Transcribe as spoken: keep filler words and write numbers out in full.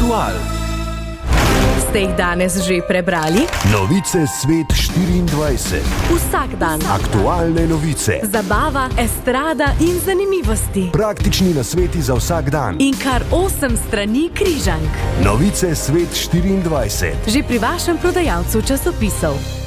Aktual. Ste jih danes že prebrali? Novice Svet štiriindvajset. Vsak dan. Aktualne novice. Zabava, estrada in zanimivosti. Praktični nasveti za vsak dan. In kar osem strani križank. Novice Svet štiriindvajset. Že pri vašem prodajalcu časopisov.